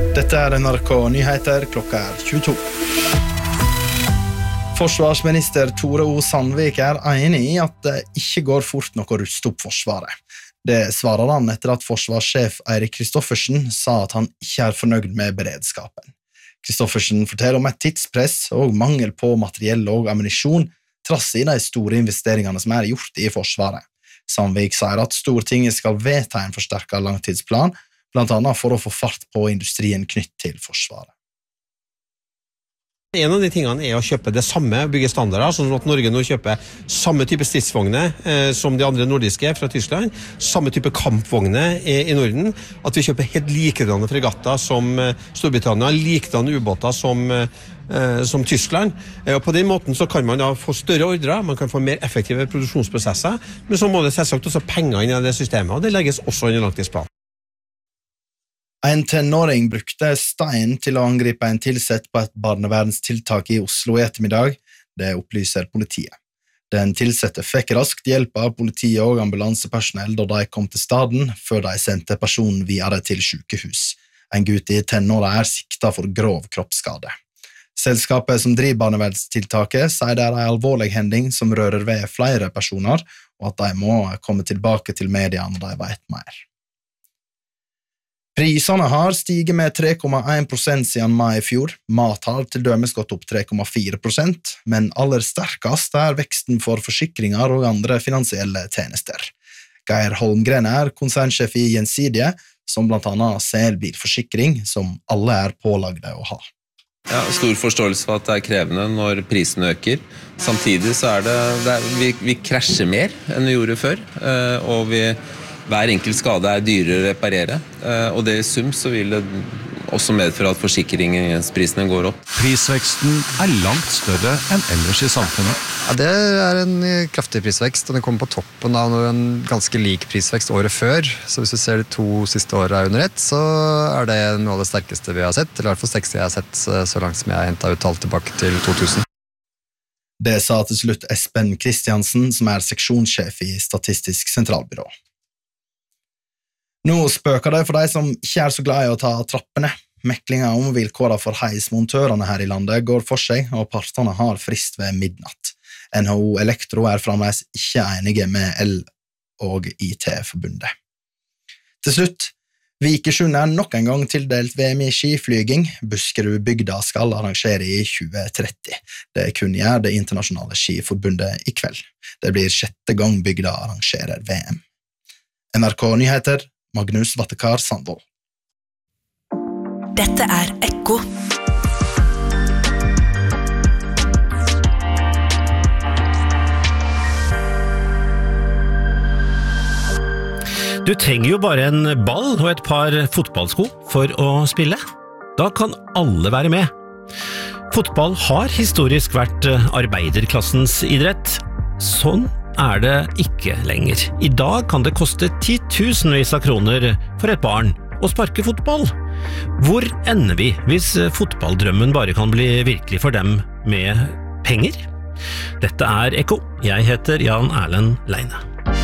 Dette NRK Nyheter, klokka 22. Forsvarsminister Tore O. Sandvik enig i at det ikke går fort nok å ruste opp Forsvaret. Det svarer han etter at forsvarssjef Eirik Kristoffersen sa at han ikke fornøyd med beredskapen. Kristoffersen forteller om et tidspress og mangel på materiell og ammunisjon, trass i de store investeringene som gjort i Forsvaret. Sandvik sier at Stortinget skal vedta en forsterket langtidsplan, blant annet for å få fart på industrien knytt til Forsvaret. En av de tingene å kjøpe det samme, bygge standarder, sånn at Norge nå kjøper samme type stridsvogner som de andre nordiske fra Tyskland, samme type kampvogner i Norden, at vi kjøper helt likedanne fregatter som Storbritannia, likedanne ubåter som Tyskland. Og på den måten så kan man da få større ordrer, man kan få mer effektive produksjonsprosesser, men så må det selvsagt også penger inn i det systemet, og det legges også inn i langtidsplanen. En tenåring brukte stein til å angripe en tilsett på et barnevernstiltak i Oslo i ettermiddag, det opplyser politiet. Den tilsette fikk raskt hjelp av politiet og ambulansepersonell da de kom til staden, før de sendte personen videre til sykehus. En gutt i tenåra siktet for grov kroppsskade. Selskapet som driver barnevernstiltaket sier det en alvorlig hending som rører ved flere personer, og at de må komme tilbake til media når de vet mer. Prisene har stiget med 3,1% siden mai i fjor. Mat har til dømes gått opp 3,4%, men aller sterkest veksten for forsikringer og andre finansielle tjenester. Geir Holmgren konsernsjef i Gjensidige, som blant annet ser bilforsikring, som alle pålagde å ha. Ja, stor forståelse for at det krevende når prisen øker. Samtidig så vi krasjer mer enn vi gjorde før, og hver enkelt skade dyrere å reparere, og det i sum så vil det også medføre at forsikringsprisene går opp. Prisveksten langt større enn ellers i samfunnet. Ja, det en kraftig prisvekst, og den kommer på toppen av en ganske lik prisvekst året før. Så hvis du ser de 2 siste årene under ett, så det noe av det sterkeste vi har sett, eller i hvert fall sterkeste jeg har sett så langt som jeg hentet ut tall tilbake til 2000. Det sa til slutt Espen Kristiansen, som seksjonssjef i Statistisk sentralbyrå. Nå spøker det for de som ikke så glad i å ta trappene. Meklinga om vilkårene for heismontørene her i landet går for seg, og partene har frist ved midnatt. NHO Elektro fremdeles ikke enige med L- og IT-forbundet. Til slutt, Vikersund nok en gang tildelt VM i skiflyging. Buskerudbygda skal arrangere i 2030. Det kunngjør det internasjonale skiforbundet i kveld. Det blir 6. gang bygda arrangerer VM. NRK Nyheter, Magnus Vattekar Sandvold. Dette Ekko. Du trenger jo bare en ball og et par fotballsko for å spille. Da kan alle være med. Fotball har historisk vært arbeiderklassens idrett. Sånn det ikke lenger. I dag kan det koste 10.000vis av kroner for et barn å sparke fotball. Hvor ender vi hvis fotballdrømmen bare kan bli virkelig for dem med penger? Dette Ekko. Jeg heter Jan Erlend Leine.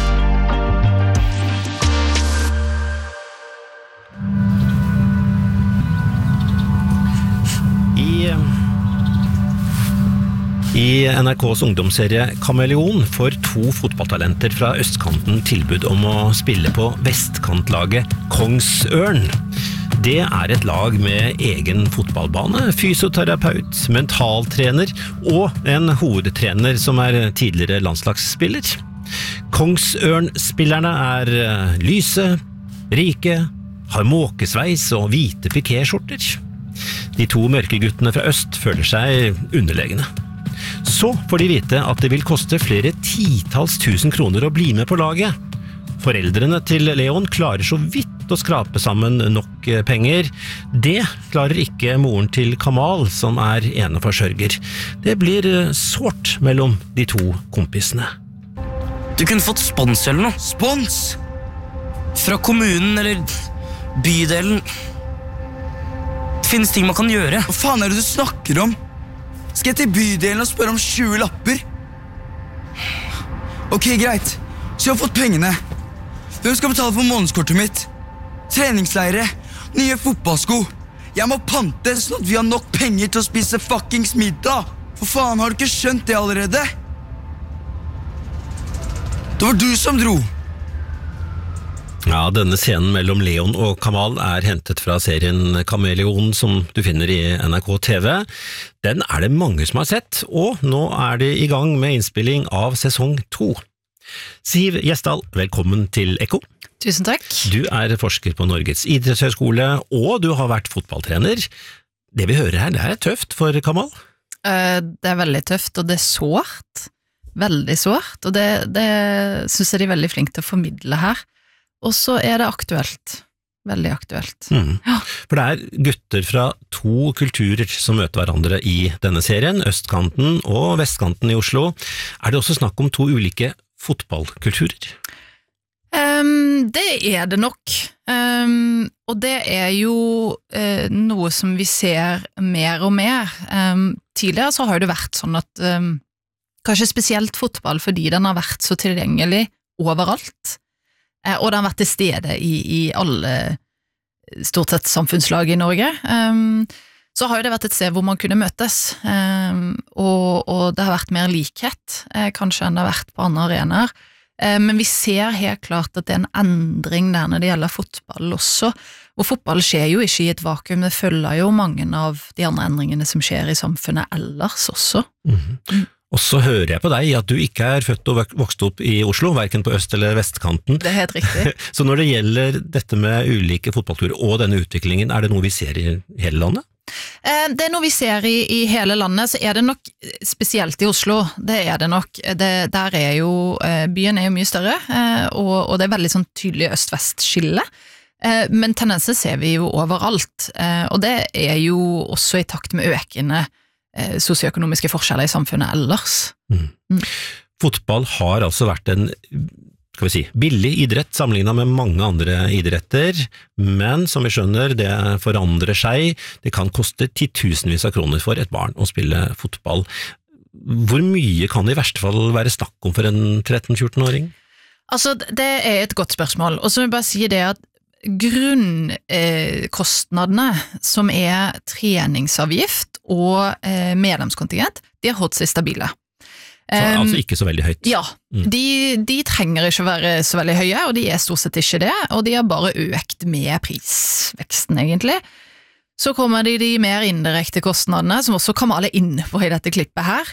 I NRKs ungdomsserie Kameleon får 2 fotballtalenter fra østkanten tilbud om å spille på vestkantlaget Kongsørn. Det et lag med egen fotballbane, fysioterapeut, mentaltrener og en hovedtrener som tidligere landslagsspiller. Kongsørn-spillerne lyse, rike, har måkesveis og hvite pikéskjorter. De 2 mørke guttene fra øst føler seg underlegne. Så får de vite at det vil koste flere 10.000 kroner å bli med på laget. Foreldrene til Leon klarer så vidt å skrape sammen nok penger. Det klarer ikke moren til Kamal, som eneforsørger. Det blir sårt mellom de 2 kompisene. Du kunne fått spons eller noe. Spons? Fra kommunen eller bydelen. Det finnes ting man kan gjøre. Hva faen det du snakker om? Skal jeg til bydelen og spørre om 20 lapper? Ok, greit. Så jeg har fått pengene. Hvem skal betale for månedskortet mitt? Treningsleire, nye fotballsko. Jeg må pante sånn at vi har nok penger til å spise fuckings middag. For faen, har du ikke skjønt det allerede? Det var du som dro. Ja, denne scenen mellom Leon og Kamal hentet fra serien Kameleon som du finner i NRK TV. Den det mange som har sett, og nå de i gang med innspilling av sesong 2. Siv Gjesdal, velkommen til Ekko. Tusen takk. Du forsker på Norges idrettshøyskole, og du har vært fotballtrener. Det vi hører her, det tøft for Kamal? Det veldig tøft, og det sårt. Veldig sårt, og det synes jeg de veldig flinke til å formidle her. Og så det aktuelt. Veldig aktuelt. Ja. For det gutter fra 2 kulturer som møter hverandre i denne serien, østkanten og vestkanten i Oslo. Det også snakk om 2 ulike fotballkulturer? Det det nok. Og det jo noe som vi ser mer og mer. Tidligere så har det vært sånn at kanskje spesielt fotball, fordi den har vært så tilgjengelig overalt. Og den har vært til stede i alle stort sett samfunnslag i Norge. Så har jo det vært et sted hvor man kunne møtes, og det har vært mer likhet, kanskje enn det har vært på andre arenaer. Men vi ser helt klart at det en endring der når det gjelder fotball også, og fotball skjer jo ikke i et vakuum, det følger jo mange av de andre endringene som skjer i samfunnet ellers også. Og så hører jeg på deg at du ikke født og vokst opp i Oslo, hverken på øst- eller vestkanten. Det helt riktig. Så når det gjelder dette med ulike fotballturer og denne utviklingen, det noe vi ser i hele landet? Det noe vi ser i hele landet, så det nok spesielt i Oslo. Det det nok. Der jo, byen jo mye større, og det veldig sånn tydelig øst-vest-skille. Men tendenser ser vi jo overalt, og det jo også i takt med økende sosioøkonomiske forskjeller i samfunnet ellers. Fotball har altså vært en billig idrett sammenlignet med mange andre idretter, men som vi skjønner, det forandrer seg. Det kan koste titusenvis av kroner for et barn å spille fotball. Hvor mye kan det i verste fall være snakk om for en 13-14-åring? Altså, det et godt spørsmål, og så vil jeg bare si det at grunnkostnadene som treningsavgift og medlemskontingent, de har holdt seg stabile. Altså ikke så veldig høyt? Ja, de trenger ikke være så veldig høye, og de stort sett ikke det, og de har bare økt med prisveksten egentlig. Så kommer de mer indirekte kostnadene, som også Kamal inne på i dette klippet her.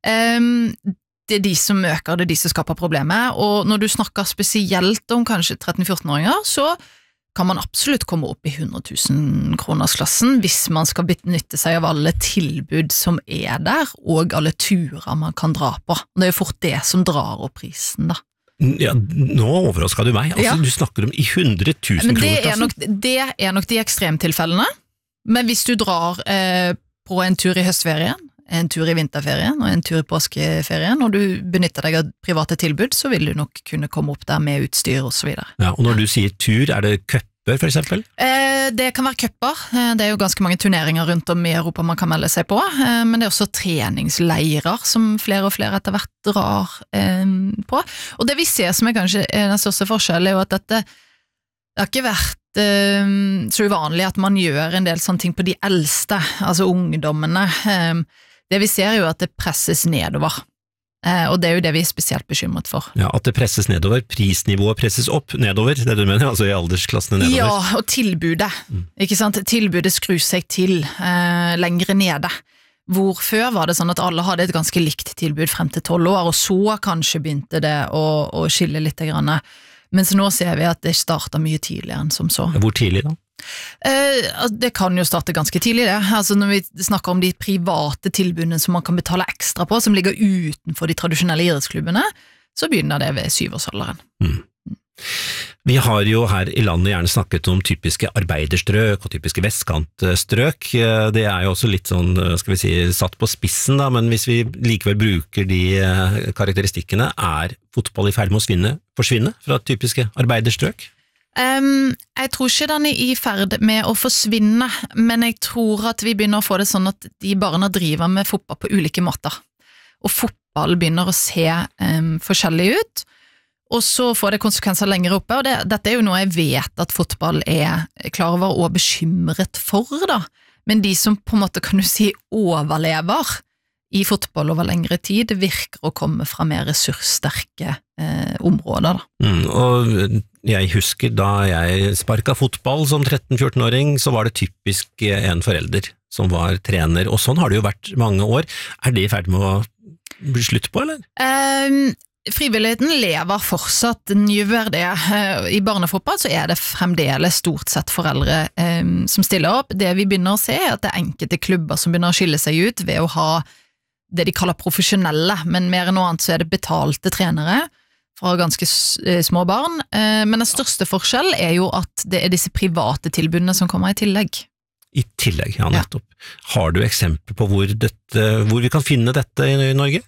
Det de som øker, det de som skaper problemet, og når du snakker spesielt om kanskje 13-14-åringer, så kan man absolutt komme opp i 100 000 kronersklassen hvis man skal benytte seg av alle tilbud som der, og alle turer man kan dra på. Det jo fort det som drar opp prisen da. Ja, nå overrasket du meg. Altså, du snakker om i 100 000 kronersklassen. Det nok de ekstremtilfellene, men hvis du drar på en tur i høstferien, en tur i vinterferien og en tur i påskeferien, og du benytter deg av private tilbud, så vil du nok kunne komme opp der med utstyr og så videre. Ja, og når du sier tur, det cuper for eksempel? Det kan være cuper. Det jo ganske mange turneringer rundt om i Europa man kan melde seg på, men det også treningsleirer som flere og flere etter hvert drar på. Og det vi ser som kanskje den største forskjellen jo at det har ikke vært så uvanlig at man gjør en del sånne ting på de eldste, altså ungdommene. Det vi ser jo at det presses nedover, og det jo det vi spesielt bekymret for. Ja, at det presses nedover, prisnivået presses opp nedover, det du mener, altså i aldersklassene nedover. Ja, og tilbudet, ikke sant? Tilbudet skrur seg til lengre nede. Hvor før var det sånn at alle hadde et ganske likt tilbud frem til 12 år, og så kanskje begynte det å skille litt grann. Mens nå ser vi at det starter mye tidligere enn som så. Hvor tidlig da? Det kan jo starte ganske tidlig det. Altså når vi snakker om de private tilbudene som man kan betale ekstra på, som ligger utenfor de tradisjonelle idrettsklubbene, så begynner det ved 7-årsalderen. Vi har jo her i landet gjerne snakket om typiske arbeiderstrøk og typiske vestkantstrøk. Det jo også litt sånn, skal vi si, satt på spissen da, men hvis vi likevel bruker de karakteristikkene, fotball i ferd med å forsvinne fra typiske arbeiderstrøk? Jeg tror ikke den i ferd med å forsvinne, men jeg tror at vi begynner å få det sånn at de barna driver med fotball på ulike måter. Og fotball begynner å se forskjellig ut, Og så får det konsekvenser lenger oppe, og dette jo noe jeg vet at fotball klar over og bekymret for, da. Men de som på en måte, kan du si, overlever i fotball over lengre tid, virker å komme fra mer ressurssterke områder. Da. Og jeg husker da jeg sparket fotball som 13-14-åring, så var det typisk en forelder som var trener, og sånn har det jo vært mange år. Det i ferd med å bli slutt på, eller? Frivilligheten lever fortsatt, den gjør det. I barnefotball så det fremdeles stort sett foreldre som stiller opp. Det vi begynner å se at det enkelte klubber som begynner å skille seg ut ved å ha det de kaller profesjonelle, men mer enn noe annet så det betalte trenere fra ganske små barn. Men den største forskjell jo at det disse private tilbudene som kommer i tillegg. I tillegg, ja, nettopp. Ja. Har du eksempel på hvor vi kan finne dette i Norge?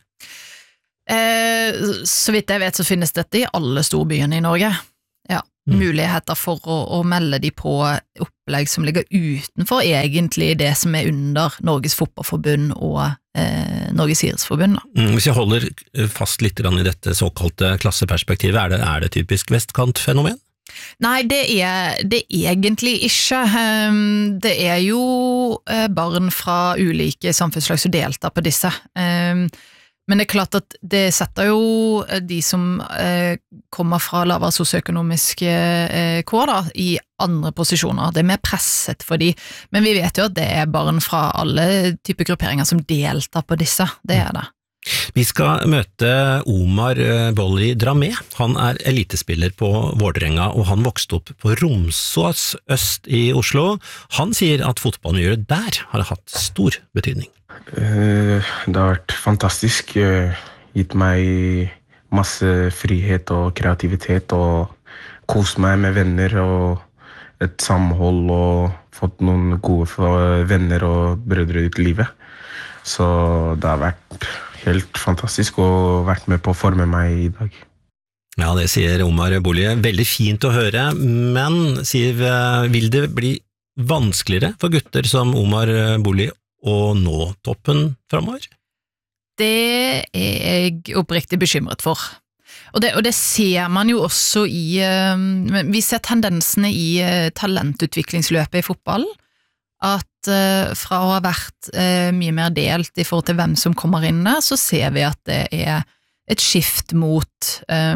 Så vidt jeg vet så finnes dette i alle storbyene i Norge. Ja, muligheter for å melde de på opplegg som ligger utenfor egentlig det som under Norges Fotballforbund og Norges Idrettsforbund. Hvis jeg holder fast litt i dette såkalte klasseperspektivet, det typisk vestkantfenomen? Nei, det egentlig ikke. Det jo barn fra ulike samfunnslag som deltar på disse. Men det klart at det setter jo de som kommer fra lavere sosioøkonomiske kår da, i andre posisjoner. Det mer presset for de, men vi vet jo at det barn fra alle typer grupperinger som deltar på disse. Det det. Vi skal møte Omar Bolli Dramé. Han elitespiller på Vålerenga, og han vokste opp på Romsås øst i Oslo. Han sier at fotballmiljøet der har hatt stor betydning. Det har vært fantastisk, gitt meg masse frihet og kreativitet, og kost meg med venner og et samhold, og fått noen gode venner og brødre ut i livet. Så det har vært helt fantastisk å vært med på å forme meg i dag. Ja, det sier Omar Bolli. Veldig fint å høre, men Siv, vil det bli vanskeligere for gutter som Omar Bolli å nå toppen fremover? Det jeg oppriktig bekymret for. Og det ser man jo også vi ser tendensene i talentutviklingsløpet i fotball, at fra å ha vært mye mer delt i forhold til hvem som kommer inn der, så ser vi at det et skift mot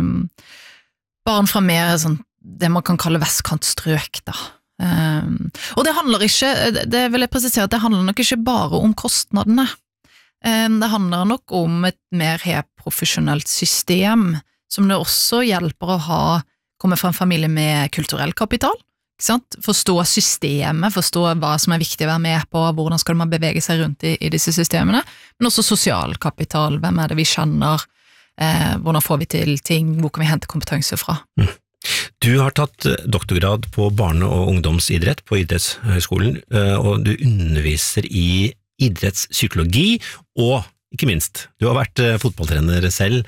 barn fra mer sånn, det man kan kalle vestkantstrøk da. Og det handler ikke, det vil jeg presisere at det handler nok ikke bare om kostnadene. Det handler nok om et mer profesjonelt system, som det også hjelper å komme fra en familie med kulturell kapital, ikke sant? Forstå systemet, forstå hva som viktig å være med på, hvordan skal man bevege seg rundt i disse systemene, men også sosial kapital, hvem det vi kjenner, hvordan får vi til ting, hvor kan vi hente kompetanse fra. Du har tatt doktorgrad på barne- og ungdomsidrett på Idrettshøgskolen, og du underviser i idrettspsykologi, og ikke minst, du har vært fotballtrener selv.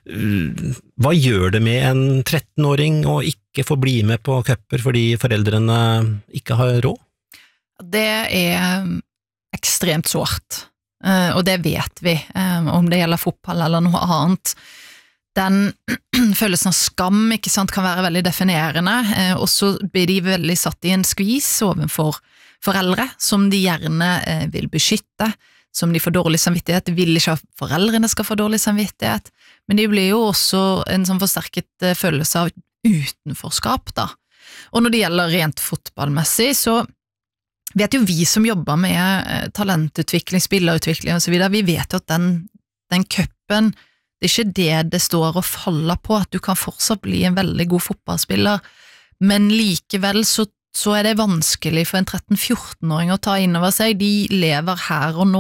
Hva gjør det med en 13-åring å ikke få bli med på cuper fordi foreldrene ikke har råd? Det ekstremt sårt, og det vet vi, om det gjelder fotball eller noe annet. Den følelsen av skam, ikke sant, kan være veldig definerende, og så blir de veldig satt i en skvis overfor foreldre, som de gjerne vil beskytte, som de får dårlig samvittighet. De vil ikke at foreldrene skal få dårlig samvittighet, men de blir jo også en sånn forsterket følelse av utenforskap da. Og når det gjelder rent fotballmessig, så vet jo vi som jobber med talentutvikling, spillerutvikling og så videre, vi vet jo at den cupen, det ikke det står og faller på, at du kan fortsatt bli en veldig god fotballspiller, men likevel så det vanskelig for en 13-14-åring å ta inn over seg. De lever her og nå,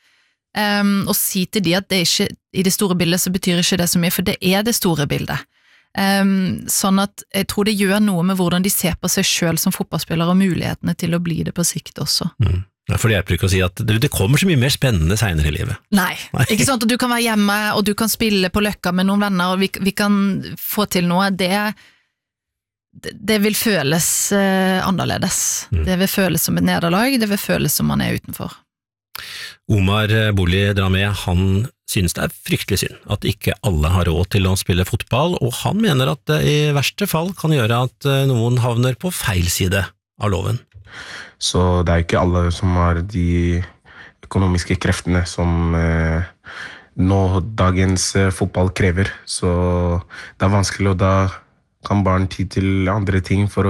og si til de at det ikke, i det store bildet så betyr ikke det så mye, for det det store bildet. Sånn at jeg tror det gjør noe med hvordan de ser på seg selv som fotballspiller og mulighetene til å bli det på sikt også. Ja, for det hjelper ikke å si at det kommer så mye mer spennende senere i livet. Nei, ikke sant, og du kan være hjemme, og du kan spille på Løkka med noen venner, og vi kan få til noe. Det vil føles annerledes. Det vil føles som et nederlag, det vil føles som man utenfor. Omar Bolli Dramé, han synes det fryktelig synd at ikke alle har råd til å spille fotball, og han mener at det i verste fall kan gjøre at noen havner på feil side av loven. Så det ikke alle som har de økonomiske kreftene som nå dagens fotball krever. Så det vanskelig, og da kan barn ty til andre ting for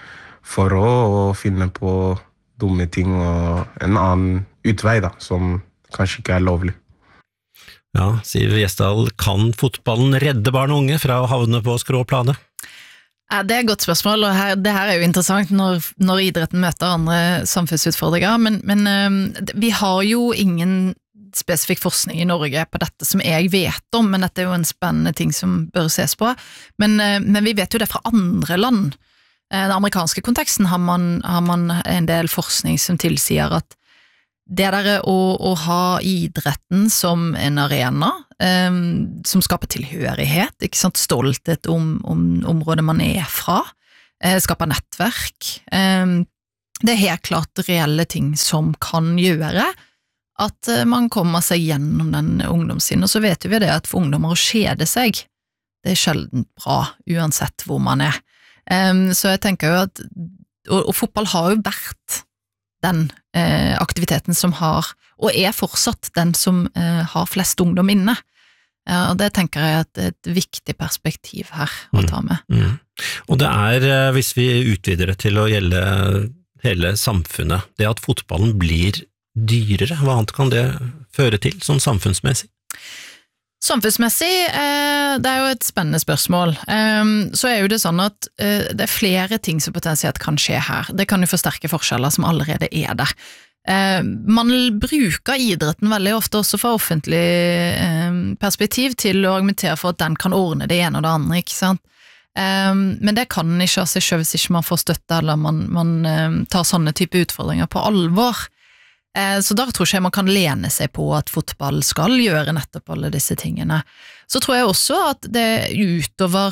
å finne på dumme ting og en annen utvei da, som kanskje ikke lovlig. Ja, Siv Gjesdal, kan fotballen redde barn og unge fra å havne på skråplanet? Ja, det et godt spørsmål, og det her jo interessant når idretten møter andre samfunnsutfordringer, men vi har jo ingen spesifikk forskning i Norge på dette som jeg vet om, men dette jo en spennende ting som bør ses på. Men vi vet jo det fra andre land. Den amerikanske konteksten har man en del forskning som tilsier at det der å ha idretten som en arena, som skaper tilhørighet, ikke sant, stolthet om området man fra, skaper nettverk, det helt klart reelle ting som kan gjøre at man kommer seg gjennom den ungdomstiden, og så vet vi det at for ungdommer å kjede seg, det sjelden bra, uansett hvor man Så jeg tenker jo at, og fotball har jo vært den aktiviteten som har, og fortsatt den som har flest ungdom inne. Og det tenker jeg at et viktig perspektiv her å ta med. Og det hvis vi utvider det til å gjelde hele samfunnet, det at fotballen blir dyrere, hva annet kan det føre til, sånn samfunnsmessig? Samfunnsmessig, det jo et spennende spørsmål. Så jo det sånn at det flere ting som potensielt kan skje her. Det kan jo forsterke forskjeller som allerede der. Man bruker idretten veldig ofte også fra offentlig perspektiv til å argumentere for at den kan ordne det ene og det andre, ikke sant? Men det kan den ikke av seg selv hvis ikke man får støtte eller man tar sånne type utfordringer på alvor. Så da tror jeg man kan lene seg på at fotball skal gjøre nettopp alle disse tingene. Så tror jeg også at det utover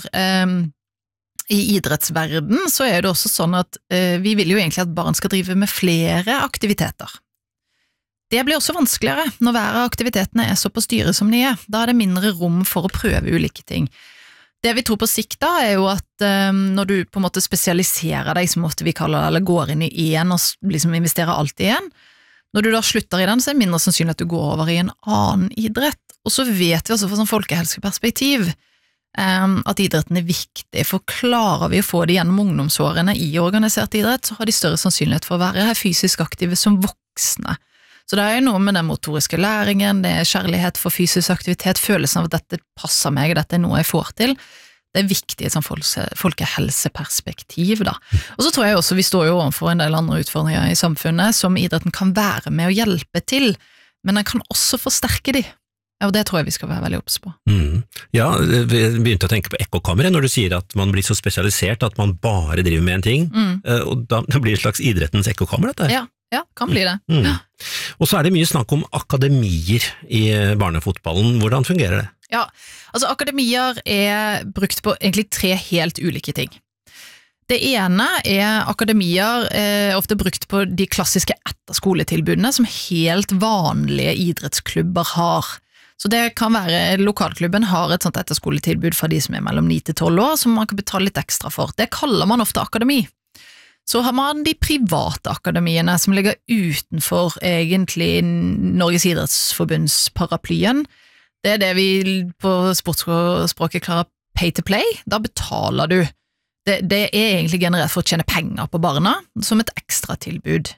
i idrettsverden så det også sånn at vi vil jo egentlig at barn skal drive med flere aktiviteter. Det blir også vanskeligere når hver av aktivitetene så på styret som de Da det mindre rom for å prøve ulike ting. Det vi tror på sikt da jo at når du på en måte spesialiserer deg, som ofte vi kaller det, eller går inn i en og liksom investerer alt i en, når du da slutter i den, så det mindre sannsynlig at du går over i en annen idrett. Og så vet vi også fra sånn folkehelseperspektiv at idretten viktig, for klarer vi å få det gjennom ungdomsårene i organisert idrett, så har de større sannsynlighet for å være fysisk aktive som voksne. Så det jo noe med den motoriske læringen, det kjærlighet for fysisk aktivitet, følelsen av at dette passer meg, dette noe jeg får til. Det viktig i et sånn folkehelseperspektiv da. Og så tror jeg også vi står jo overfor en del andre utfordringer i samfunnet som idretten kan være med å hjelpe til, men den kan også forsterke de. Og det tror jeg vi skal være veldig obs på. Ja, vi begynte å tenke på ekkokammeret når du sier at man blir så spesialisert at man bare driver med en ting, og da blir det et slags idrettens ekkokammer dette. Ja, kan bli det. Ja. Og så det mye snakk om akademier i barnefotballen. Hvordan fungerer det? Ja, altså akademier brukt på egentlig 3 helt ulike ting. Det ene akademier ofte brukt på de klassiske etterskoletilbudene som helt vanlige idrettsklubber har. Så det kan være, lokalklubben har et sånt etterskoletilbud for de som mellom 9 til 12 år, som man kan betale litt ekstra for. Det kaller man ofte akademi. Så har man de private akademiene som ligger utenfor egentlig Norges idrettsforbunds paraplyen. Det det vi på sportsspråket kaller pay to play. Da betaler du. Det egentlig generert for å tjene penger på barna, som et ekstra tilbud.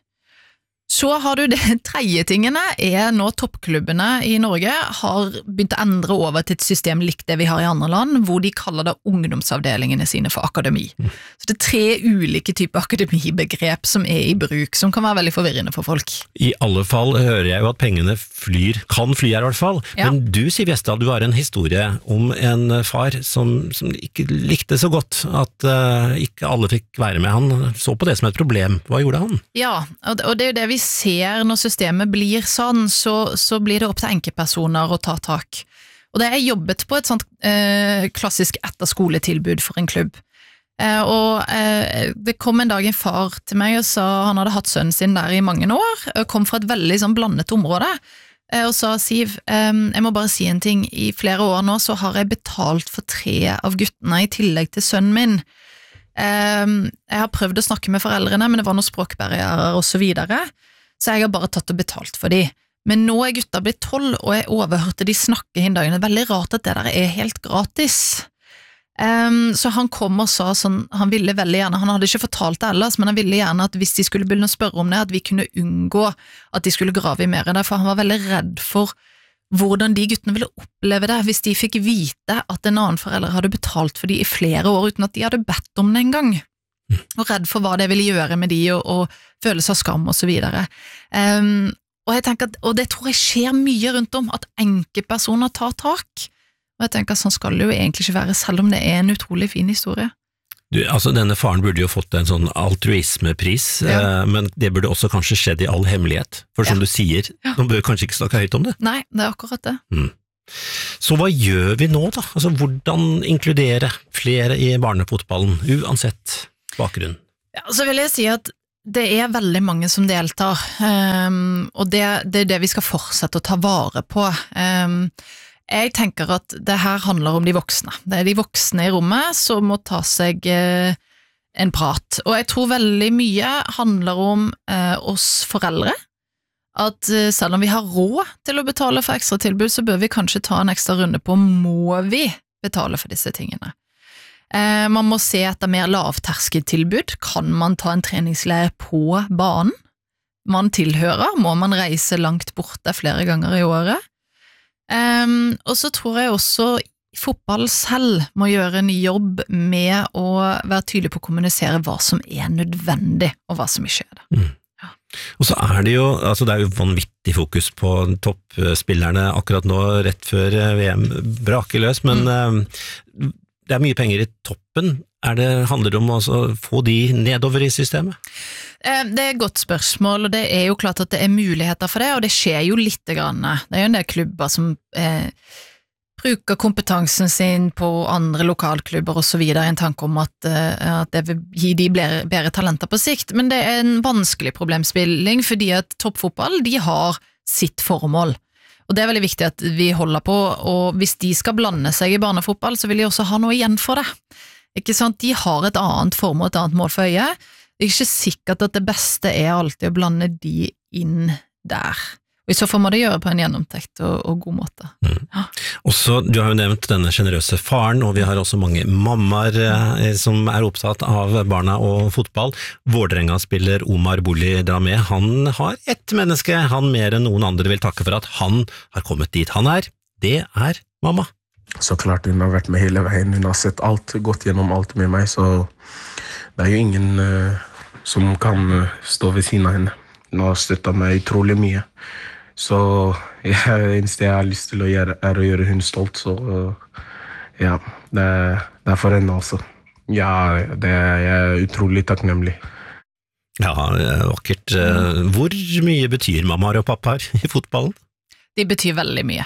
Så har du det tredje tingene nå toppklubbene i Norge har begynt å endre over til et system likt det vi har i andre land, hvor de kaller det ungdomsavdelingene sine for akademi. Så det 3 ulike typer akademibegrep som i bruk, som kan være veldig forvirrende for folk. I alle fall hører jeg jo at pengene kan fly her i hvert fall, men du Siv Gjesdal, du har en historie om en far som ikke likte så godt at ikke alle fikk være med. Han så på det som et problem. Hva gjorde han? Ja, og det det vi ser når systemet blir sånn, så blir det opp til enkeltpersoner å ta tak. Og det jobbet på et sånt klassisk etterskoletilbud for en klubb. Det kom en dag en far til meg og sa han hadde hatt sønnen sin der i mange år, kom fra et veldig sånn blandet område, og sa Siv, jeg må bare si en ting, i flere år nå så har jeg betalt for 3 av guttene i tillegg til sønnen min. Jeg har prøvd å snakke med foreldrene, men det var noen språkbarrierer og så videre, så jeg har bare tatt og betalt for de. Men nå er gutta blitt 12, og jeg overhørte de snakke hin dagen. Det er veldig rart at det der er helt gratis. Så han kom og sa sånn, han ville veldig gjerne, han hadde ikke fortalt det ellers, men han ville gjerne at hvis de skulle begynne å spørre om det, at vi kunne unngå at de skulle grave i mer i det, for han var veldig redd for hvordan de guttene ville oppleve det hvis de fikk vite at en annen forelder hadde betalt for de i flere år uten at de hadde bedt om det en gang, og redd for hva det ville gjøre med de og følelse av skam og så videre. Og jeg tenker at, og det tror jeg skjer mye rundt om, at enkeltpersoner tar tak, og jeg tenker at sånn skal det jo egentlig ikke være, selv om det er en utrolig fin historie. Altså denne faren burde jo fått en sånn altruismepris, men det burde også kanskje skjedd i all hemmelighet, for som du sier, de bør kanskje ikke snakke høyt om det. Nei, det er akkurat det. Så hva gjør vi nå da? Altså hvordan inkludere flere i barnefotballen, uansett bakgrunn? Ja, så vil jeg si at det er veldig mange som deltar, og det er det vi skal fortsette å ta vare på. Jeg tenker at det her handler om de voksne. Det er de voksne i rommet som må ta seg en prat. Og jeg tror veldig mye handler om oss foreldre. At selv om vi har råd til å betale for ekstra tilbud, så bør vi kanskje ta en ekstra runde på må vi betale for disse tingene. Man må se etter mer lavterskeltilbud. Kan man ta en treningsleir på banen man tilhører? Må man reise langt borte flere ganger i året? Og så tror jeg også fotball selv må gjøre en jobb med å være tydelig på å kommunisere hva som er nødvendig og hva som ikke er det. Og så er det jo, altså det er jo vanvittig fokus på toppspillerne akkurat nå, rett før VM braker løs, men det er mye penger i toppen. Handler det om å få de nedover i systemet? Det er et godt spørsmål, og det er jo klart at det er muligheter for det, og det skjer jo litt grann. Det er jo en del klubber som bruker kompetansen sin på andre lokalklubber og så videre, en tanke om at det vil gi de bedre talenter på sikt, men det er en vanskelig problemspilling, fordi at toppfotball, de har sitt formål. Og det er veldig viktig at vi holder på, og hvis de skal blande seg i barnefotball, så vil de også ha noe igjen for det. Ikke sant? De har et annet formål, et annet mål for øyet. Det er ikke sikkert at det beste er alltid å blande de inn der. Og i så fall må det gjøre på en gjennomtenkt og god måte. Også, du har jo nevnt denne generøse faren, og vi har også mange mammaer som er opptatt av barna og fotball. Vålerenga-spiller Omar Bolli Dramé, han har ett menneske han mer enn noen andre vil takke for at han har kommet dit han er. Det er mamma. Så klart hun har vært med hele veien, hun har sett alt, gått gjennom alt med meg, så det er jo ingen som kan stå ved siden av henne. Hun har støttet meg utrolig mye. Så det eneste jeg har lyst til å gjøre er å gjøre hun stolt, så ja, det er for henne også. Ja, jeg er utrolig takknemlig. Ja, vakkert. Hvor mye betyr mammaer og pappaer i fotballen? De betyr veldig mye.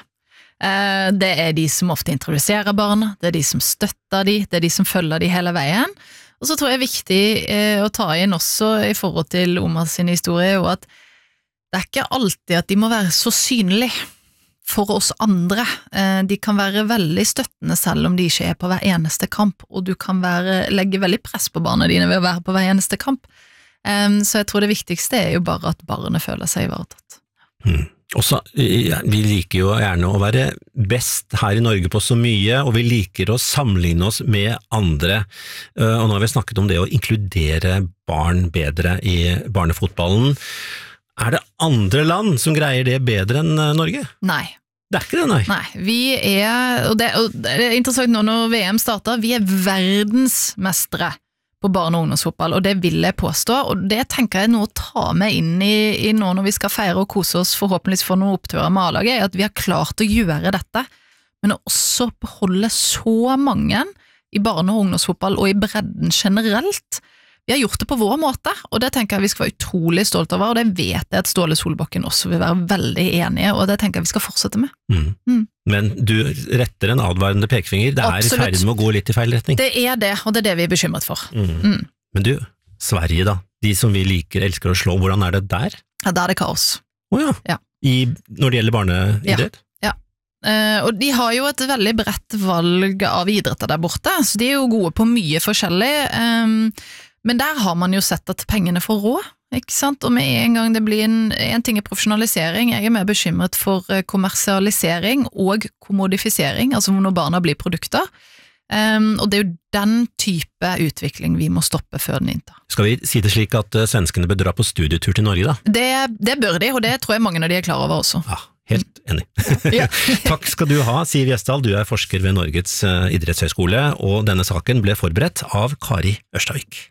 Det er de som ofte introduserer barna, det er de som støtter de, det er de som følger de hele veien. Og så tror jeg det er viktig å ta inn også i forhold til Omar sin historie, og at det er ikke alltid at de må være så synlige for oss andre. De kan være veldig støttende selv om de ikke er på hver eneste kamp, og du kan legge veldig press på barna dine ved å være på hver eneste kamp. Så jeg tror det viktigste er jo bare at barnet føler seg ivaretatt. Også, vi liker jo gjerne å være best her i Norge på så mye, og vi liker å sammenligne oss med andre. Og nå har vi snakket om det å inkludere barn bedre i barnefotballen. Er det andre land som greier det bedre enn Norge? Nei. Det er ikke det, nei. Nei, vi og det er interessant nå når VM starter, vi er verdensmestere på barne- og ungdomsfotball, og det vil jeg påstå, og det tenker jeg nå å ta med inn i nå når vi skal feire og kose oss forhåpentligvis for noen oppturer med A-laget, er at vi har klart å gjøre dette, men å også beholde så mange i barne- og ungdomsfotball og i bredden generelt. Vi har gjort det på vår måte, og det tenker jeg vi skal være utrolig stolt over, og det vet jeg at Ståle Solbakken også vil være veldig enige, og det tenker jeg vi skal fortsette med. Men du retter en advarende pekefinger, det er i ferd med å gå litt i feil retning. Det er det, og det er det vi er bekymret for. Men du, Sverige da, de som vi liker, elsker å slå, hvordan er det der? Ja, der er det kaos. Åja. Ja. når det gjelder barneidrett? Ja. Og de har jo et veldig bredt valg av idretter der borte, så de er jo gode på mye forskjellig, men der har man jo sett at pengene får råd, ikke sant? Og med en gang det blir en ting er profesjonalisering, jeg er mer bekymret for kommersialisering og kommodifisering, altså når barna blir produkter, og det er jo den type utvikling vi må stoppe før den inntar. Skal vi si det slik at svenskene bør dra på studietur til Norge da? Det bør de, og det tror jeg mange av de er klar over også. Ja, helt enig. Ja. Takk skal du ha, Siv Gjesdal, du er forsker ved Norges idrettshøyskole, og denne saken ble forberedt av Kari Ørstavik.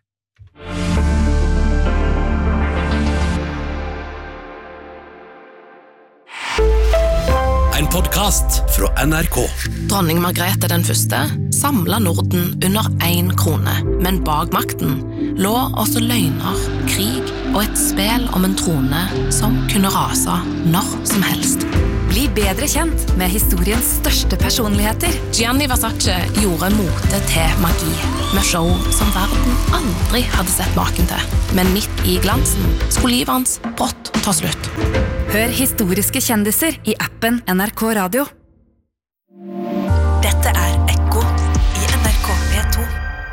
En podcast fra NRK. Dronning Margrethe den første samlet Norden under 1 krone, men bak makten lå også løgner, krig og et spel om en trone som kunne rase når som helst. Bli bedre kjent med historiens største personligheter. Gianni Versace gjorde mote til magi, med show som verden aldri hadde sett maken til. Men midt i glansen skulle livet hans brått ta slutt. Hør historiske kjendiser i appen NRK Radio. Dette er Ekko i NRK P2.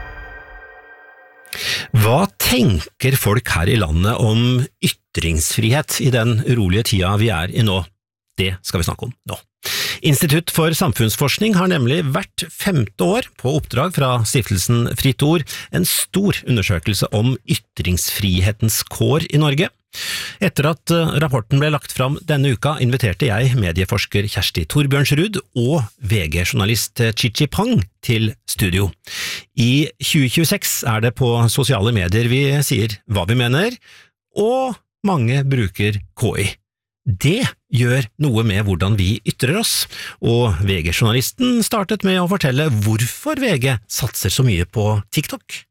Hva tenker folk her i landet om ytringsfrihet i den urolige tida vi er i nå? Det skal vi snakke om nå. Institutt for samfunnsforskning har nemlig hvert 5. år på oppdrag fra stiftelsen Fritt Ord en stor undersøkelse om ytringsfrihetens kår i Norge. Etter at rapporten ble lagt fram denne uka, inviterte jeg medieforsker Kjersti Torbjørnsrud og VG-journalist Chichi Pang til studio. I 2026 er det på sosiale medier vi sier hva vi mener, og mange bruker KI. Det gjør noe med hvordan vi ytrer oss, og VG-journalisten startet med å fortelle hvorfor VG satser så mye på TikTok.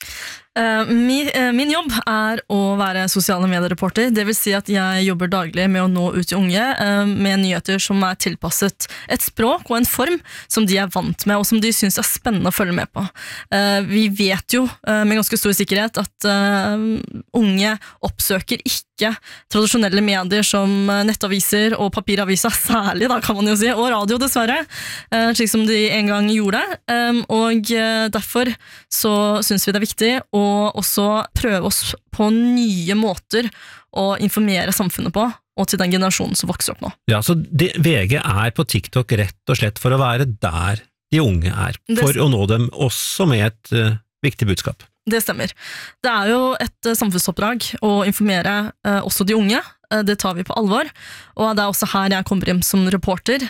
Min jobb er å være sosiale mediereporter, det vil si at jeg jobber daglig med å nå ut til unge med nyheter som er tilpasset et språk og en form som de er vant med og som de synes er spennende å følge med på. Vi vet jo med ganske stor sikkerhet at unge oppsøker ikke tradisjonelle medier som nettaviser og papiraviser, særlig da kan man jo si, og radio dessverre, slik som de en gang gjorde, og derfor så synes vi det er viktig å også prøve oss på nye måter å informere samfunnet på, og til den generasjonen som vokser opp nå. Ja, så VG er på TikTok rett og slett for å være der de unge er, for å nå dem også med et viktig budskap. Det stemmer. Det er jo et samfunnsoppdrag å informere også de unge, det tar vi på alvor, og det er også her jeg kommer inn som reporter.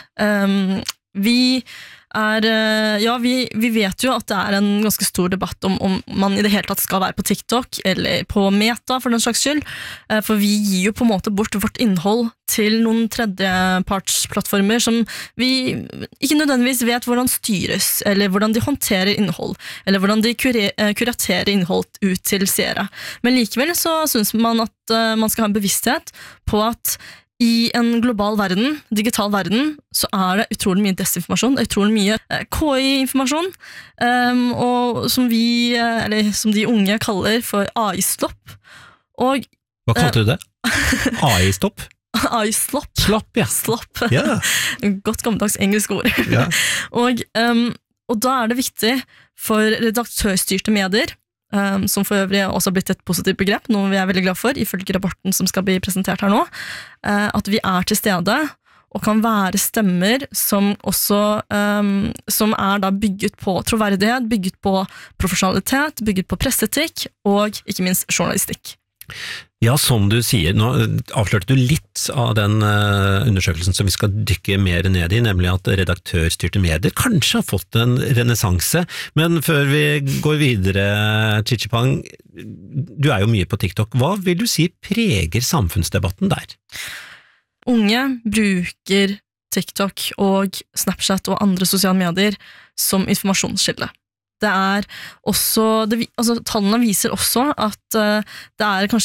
Vi vet jo at det er en ganske stor debatt om man i det hele tatt skal være på TikTok eller på Meta for den slags skyld, for vi gir jo på en måte bort vårt innhold til noen tredjepartsplattformer som vi ikke nødvendigvis vet hvordan styres, eller hvordan de håndterer innhold, eller hvordan de kuraterer innhold ut til seere. Men likevel så synes man at man skal ha en bevissthet på at i en global verden, digital verden, så er det utrolig mye desinformasjon, utrolig mye KI-informasjon, og som de unge kaller for AI-slopp. Hva kalte du det? AI-stopp? AI-slopp. Slopp, ja. Slopp. Yeah. Godt gammeldags engelsk ord. Yeah. Og da er det viktig for redaktørstyrte medier, som for øvrig også har blitt et positivt begrep, noe vi er veldig glad for, ifølge rapporten som skal bli presentert her nå, at vi er til stede og kan være stemmer som også som er da bygget på troverdighet, bygget på profesjonalitet, bygget på presseetikk og ikke minst journalistikk. Ja, som du sier, nå avslørte du litt av den undersøkelsen som vi skal dykke mer ned i, nemlig at redaktørstyrte medier kanskje har fått en renessanse, men før vi går videre, Chichi Pang, du er jo mye på TikTok, hva vil du si preger samfunnsdebatten der? Unge bruker TikTok og Snapchat og andre sosiale medier som informasjonskilde. Det er også, tallene viser også at det er kanskje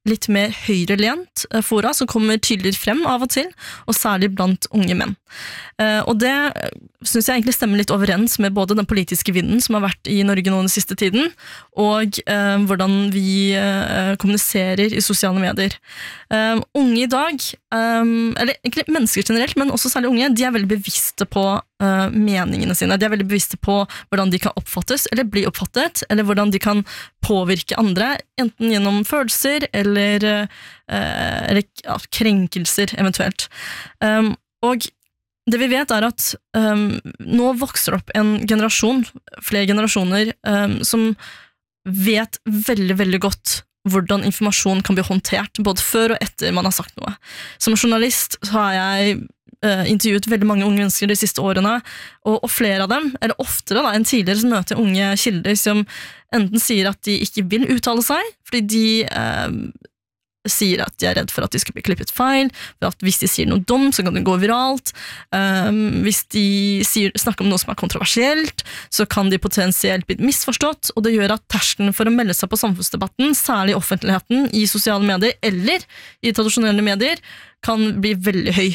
litt mer høyrelent fora som kommer tydeligere frem av og til, og særlig blant unge menn. Og det synes jeg egentlig stemmer litt overens med både den politiske vinden som har vært i Norge nå den siste tiden, og hvordan vi kommuniserer i sosiale medier. Unge i dag, eller egentlig mennesker generelt, men også særlig unge, de er veldig bevisste på meningene sine. De er veldig bevisste på hvordan de kan oppfattes, eller bli oppfattet, eller hvordan de kan påvirke andre, enten gjennom følelser, eller krenkelser eventuelt. Og det vi vet at nå vokser opp en generasjon, flere generasjoner, som vet veldig, veldig godt hvordan informasjon kan bli håndtert, både før og etter man har sagt noe. Som journalist så har jeg intervjuet veldig mange unge mennesker de siste årene, og flere av dem, eller oftere enn tidligere, så møter jeg unge kilder som enten sier at de ikke vil uttale seg, fordi de sier at de er redd for at de skal bli klippet feil, for at hvis de sier noe dumt, så kan det gå viralt. Hvis de snakker om noe som er kontroversielt, så kan de potensielt bli misforstått, og det gjør at terskelen for å melde seg på samfunnsdebatten, særlig i offentligheten, i sosiale medier, eller i tradisjonelle medier, kan bli veldig høy.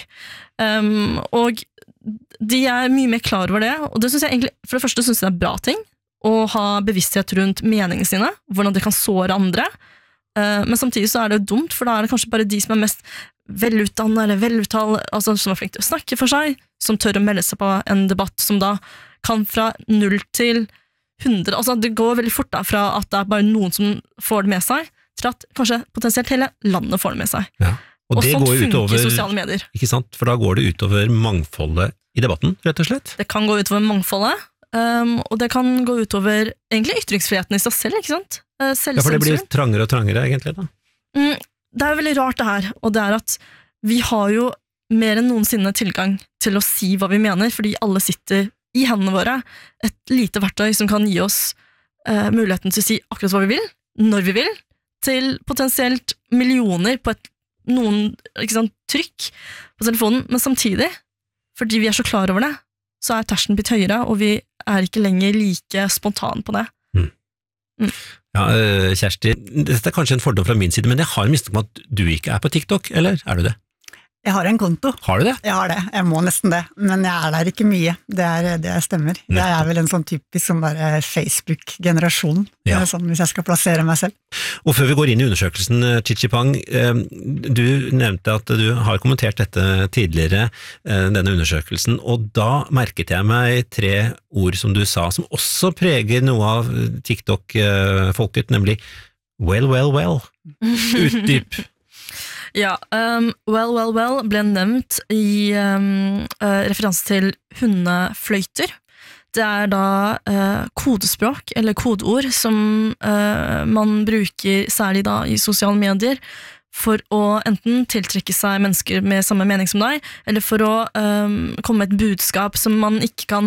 Og de er mye mer klar over det, og det synes jeg egentlig, for det første synes jeg det er bra ting, å ha bevissthet rundt meningene sine, hvordan de kan såre andre, men samtidig så er det dumt, for da er det kanskje bare de som er mest velutdannet eller veluttalt, altså som er flink til å snakke for seg, som tør å melde seg på en debatt som da kan fra 0 til 100, altså det går veldig fort da, fra at det er bare noen som får det med seg, til at kanskje potensielt hele landet får det med seg. Ja. Og det sånt går funker utover, i sosiale medier. Ikke sant? For da går det utover mangfoldet i debatten, rett og slett? Det kan gå utover mangfoldet, og det kan gå utover egentlig ytringsfriheten i seg selv, ikke sant? Ja, for det blir trangere og trangere egentlig da. Det er veldig rart det her, og det er at vi har jo mer enn noensinne tilgang til å si hva vi mener, fordi alle sitter i hendene våre, et lite verktøy som kan gi oss muligheten til å si akkurat hva vi vil, når vi vil, til potensielt millioner på noen trykk på telefonen, men samtidig, fordi vi er så klar over det, så er terskelen blitt høyere, og vi er ikke lenger like spontan på det. Ja, Kjersti, dette er kanskje en fordom fra min side, men jeg har mistanke om at du ikke er på TikTok, eller er du det? Jeg har en konto. Har du det? Jeg har det, jeg må nesten det, men jeg er der ikke mye, det stemmer. Jeg er vel en sånn typisk sånn bare Facebook-generasjon, sånn hvis jeg skal plassere meg selv. Og før vi går inn i undersøkelsen, Chichipang, du nevnte at du har kommentert dette tidligere, denne undersøkelsen, og da merket jeg meg 3 ord som du sa, som også preger noe av TikTok-folket, nemlig well, well, well. Utdyp. Ja, well ble nevnt i referanse til hundefløyter. Det er da kodespråk, eller kodeord, som man bruker særlig da i sosiale medier, for å enten tiltrekke seg mennesker med samme mening som deg, eller for å komme med et budskap som man ikke kan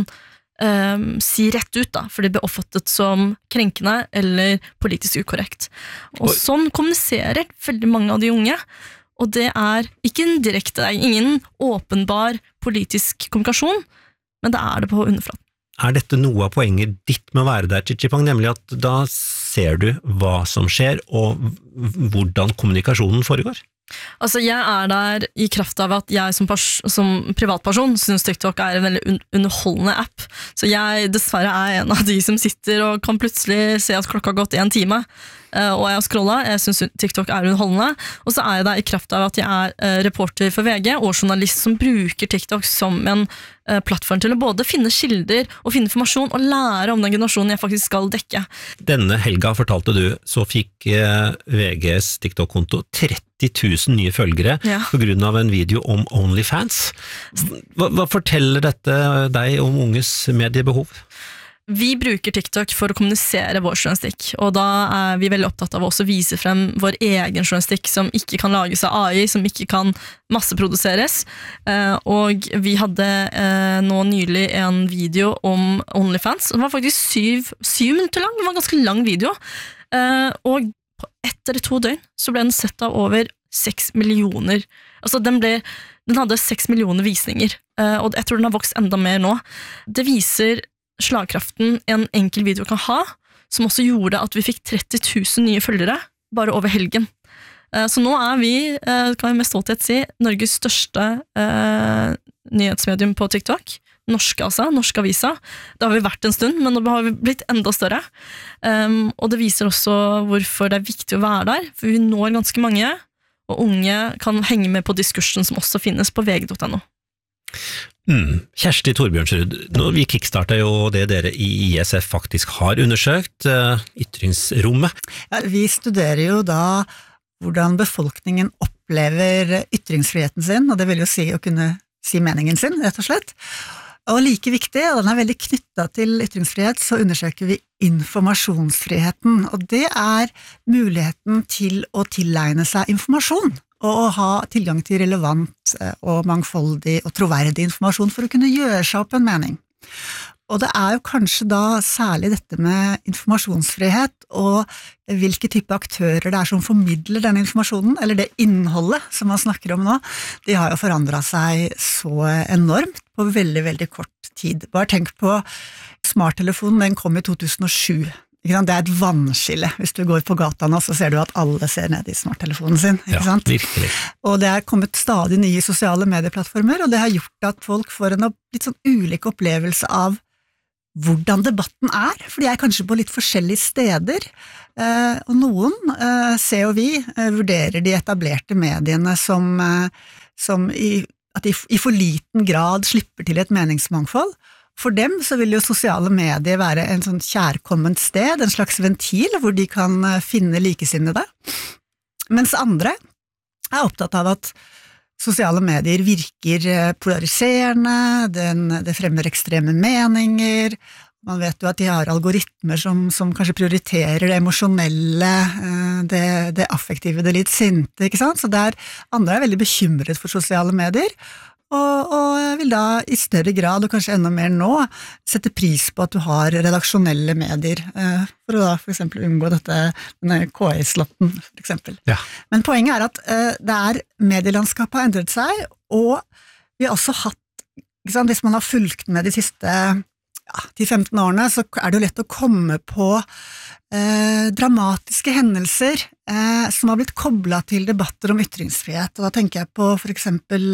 si rett ut da, for det blir oppfattet som krenkende eller politisk ukorrekt. Og sånn kommuniserer veldig mange av de unge, og det er ikke en direkte, det er ingen åpenbar politisk kommunikasjon, men det er det på underflaten. Er dette noe av poenget ditt med å være der, Chichipang, nemlig at da ser du hva som skjer, og hvordan kommunikasjonen foregår? Altså, jeg er der i kraft av at jeg som privatperson synes TikTok er en veldig underholdende app, så jeg dessverre er en av de som sitter og kan plutselig se at klokka har gått 1 time, og jeg har scrollet. Jeg synes TikTok er underholdende, og så er jeg der i kraft av at jeg er reporter for VG og journalist som bruker TikTok som en plattform til å både finne kilder og finne informasjon og lære om den generasjonen jeg faktisk skal dekke. Denne helga, fortalte du, så fikk VGs TikTok-konto 30 000 nye følgere på grunn av en video om OnlyFans. Hva forteller dette deg om unges mediebehov? Vi bruker TikTok for å kommunisere vår journalistikk, og da er vi veldig opptatt av å også vise frem vår egen journalistikk som ikke kan lages av AI, som ikke kan masseproduseres. Og vi hadde nå nylig en video om OnlyFans. Den var faktisk 7 minutter lang, det var en ganske lang video. Og på 1 eller 2 døgn så ble den sett av over 6 millioner. Altså den hadde 6 millioner visninger, og jeg tror den har vokst enda mer nå. Det viser slagkraften en enkel video kan ha, som også gjorde at vi fikk 30 000 nye følgere bare over helgen. Så nå vi, kan jeg med stolthet si, Norges største nyhetsmedium på TikTok. Norske avisa. Det har vi vært en stund, men nå har vi blitt enda større. Og det viser også hvorfor det viktig å være der, for vi når ganske mange, og unge kan henge med på diskursen som også finnes på vg.no. Kjersti Torbjørnsrud, vi kickstartet jo det dere i ISF faktisk har undersøkt, ytringsrommet. Ja, vi studerer jo da hvordan befolkningen opplever ytringsfriheten sin, og det vil jo si å kunne si meningen sin, rett og slett. Og like viktig, og den veldig knyttet til ytringsfrihet, så undersøker vi informasjonsfriheten, og det muligheten til å tilegne seg informasjon, og å ha tilgang til relevant og mangfoldig og troverdig informasjon for å kunne gjøre seg opp en mening. Og det jo kanskje da særlig dette med informasjonsfrihet og hvilke type aktører det som formidler den informasjonen, eller det innholdet som man snakker om nå, de har jo forandret seg så enormt på veldig, veldig kort tid. Bare tenk på smarttelefonen, den kom i 2007. Det et vannskille. Hvis du går på gata nå, så ser du at alle ser ned i smarttelefonen sin. Ikke sant? Virkelig. Og det kommet stadig nye sosiale medieplattformer, og det har gjort at folk får en litt sånn ulik opplevelse av hvordan debatten for de kanskje på litt forskjellige steder, og noen, ser og vi, vurderer de etablerte mediene som at de i for liten grad slipper til et meningsmangfold. For dem så vil jo sosiale medier være en sånn kjærkomment sted, en slags ventil hvor de kan finne likesinnede, mens andre opptatt av at sosiale medier virker polariserende, det fremmer ekstreme meninger, man vet jo at de har algoritmer som kanskje prioriterer det emosjonelle, det affektive, det litt sinte, ikke sant? Så andre veldig bekymret for sosiale medier, og vil da i større grad, og kanskje enda mer nå, sette pris på at du har redaksjonelle medier, for å da for eksempel unngå denne KI-slotten, for eksempel. Ja. Men poenget at medielandskapet har endret seg, og vi har også hatt, ikke sant, hvis man har fulgt med de siste 10-15 årene, så det jo lett å komme på dramatiske hendelser som har blitt koblet til debatter om ytringsfrihet, og da tenker jeg på for eksempel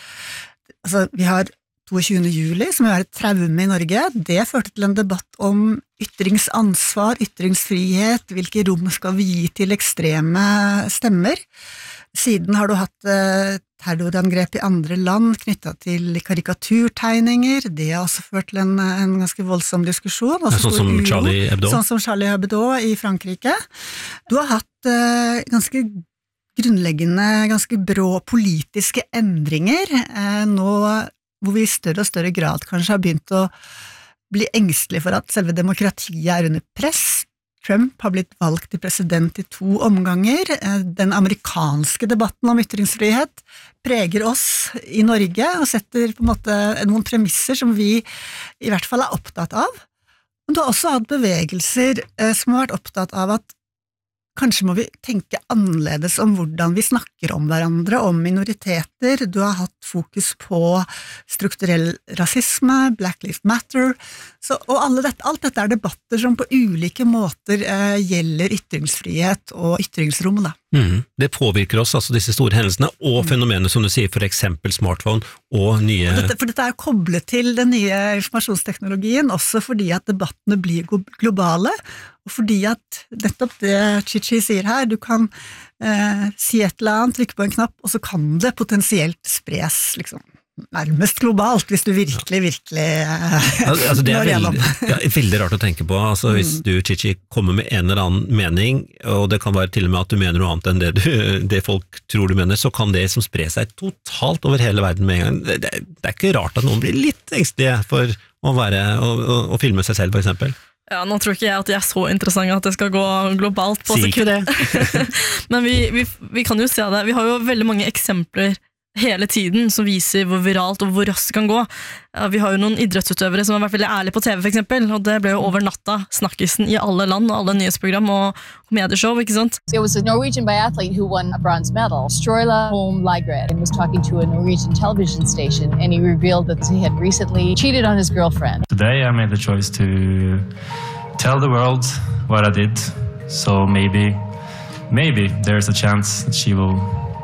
vi har 22. juli, som et traume i Norge, det førte til en debatt om ytringsansvar, ytringsfrihet, hvilke rom skal vi gi til ekstreme stemmer. Siden har du hatt terrorangrep i andre land knyttet til karikaturtegninger, det har også ført til en ganske voldsom diskusjon. Sånn som Charlie Hebdo? Sånn som Charlie Hebdo i Frankrike. Du har hatt ganske grunnleggende, ganske brå politiske endringer, nå hvor vi i større og større grad kanskje har begynt å bli engstelige for at selve demokratiet under press. Trump har blitt valgt til president i 2 omganger. Den amerikanske debatten om ytringsfrihet preger oss i Norge og setter på en måte noen premisser som vi i hvert fall opptatt av. Men du har også hatt bevegelser som har vært opptatt av at kanskje må vi tenke annerledes om hvordan vi snakker om hverandre, om minoriteter. Du har hatt fokus på strukturell rasisme, Black Lives Matter, og alt dette debatter som på ulike måter gjelder ytringsfrihet og ytringsrom. Det påvirker oss, altså disse store hendelsene, og fenomenet som du sier, for eksempel smartphone og nye... For dette koblet til den nye informasjonsteknologien, også fordi at debattene blir globale, og fordi at nettopp det Chichi sier her, du kan si et eller annet, trykke på en knapp, og så kan det potensielt spres liksom nærmest globalt, hvis du virkelig altså det veldig rart å tenke på, altså hvis du, Chichi, kommer med en eller annen mening, og det kan være til og med at du mener noe annet enn det folk tror du mener, så kan det som spre seg totalt over hele verden med en gang. Det ikke rart at noen blir litt engstelige for å filme seg selv, for eksempel. Ja, nå tror ikke jeg at jeg så interessant at det skal gå globalt på sekund. Si ikke det. Men vi kan jo se det. Vi har jo veldig mange eksempler hele tiden som viser hvor viralt og hvor raskt det kan gå. Vi har jo noen idrettsutøvere som har vært veldig ærlige på TV for eksempel, og det ble jo over natta snakkisen i alle land, alle nyhetsprogram og medieshow, ikke sant? It was a Norwegian biathlete who won a bronze medal, Sturla Holm Lagerud, and was talking to a Norwegian television station, and he revealed that he had recently cheated on his girlfriend. Today I made the choice to tell the world what I did, so maybe maybe there's a chance that she will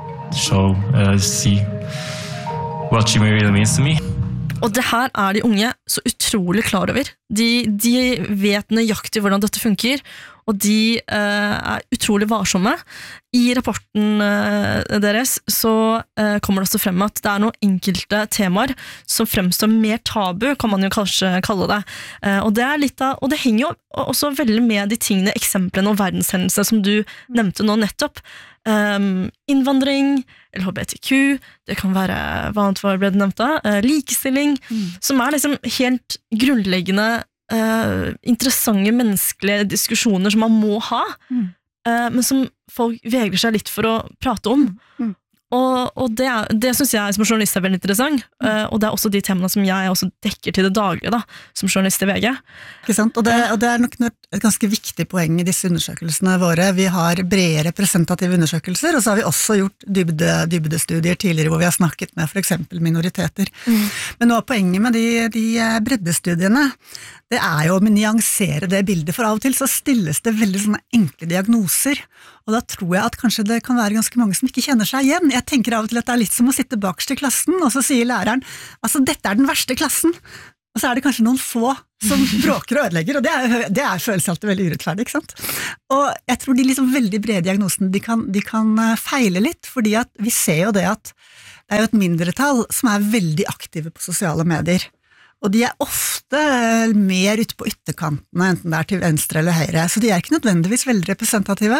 see what she really means to me. Og det her de unge så utrolig klar over. De vet nøyaktig hvordan dette funker, og de utrolig varsomme. I rapporten deres så kommer det også frem at det noen enkelte temaer som fremstår mer tabu, kan man jo kanskje kalle det. Og det litt av, og det henger jo også veldig med de tingene, eksemplene og verdenshendelsene som du nevnte nå nettopp. Innvandring, LHBTQ, det kan være, hva annet ble det nevnt da? Likestilling, som liksom helt grunnleggende interessante menneskelige diskusjoner som man må ha, men som folk vegrer seg litt for å prate om. Og det synes jeg som journalist veldig interessant, og det også de temaene som jeg også dekker til det daglige da, som journalist I VG. Ikke sant? Og det nok et ganske viktig poeng I disse undersøkelsene våre. Vi har brede representative undersøkelser, og så har vi også gjort dybdestudier tidligere hvor vi har snakket med for eksempel minoriteter. Men nå poenget med de breddestudiene, det jo å nyansere det bildet, for av og til så stilles det veldig sånne enkle diagnoser, og da tror jeg at kanskje det kan være ganske mange som ikke kjenner seg igjen. Jeg tenker av og til at det litt som å sitte bakerst I klassen, og så sier læreren, altså dette den verste klassen, og så det kanskje noen få som bråker og ødelegger, og det føles alltid veldig urettferdig, ikke sant? Og jeg tror de liksom veldig brede diagnosene, de kan feile litt, fordi at vi ser jo det at det jo et mindretall som veldig aktive på sosiale medier, og de ofte mer ute på ytterkantene, enten det til venstre eller høyre, så de ikke nødvendigvis veldig representative,